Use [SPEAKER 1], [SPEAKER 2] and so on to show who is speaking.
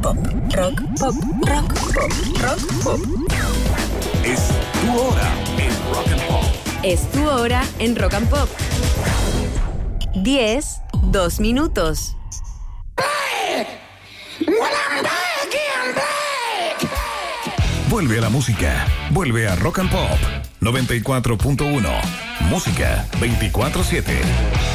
[SPEAKER 1] pop, rock, pop, rock, pop, rock, pop.
[SPEAKER 2] Es tu hora en Rock and Pop.
[SPEAKER 3] Es tu hora en Rock and Pop. 2 minutos.
[SPEAKER 2] Vuelve a la música. Vuelve a Rock and Pop 94.1. Música 24/7.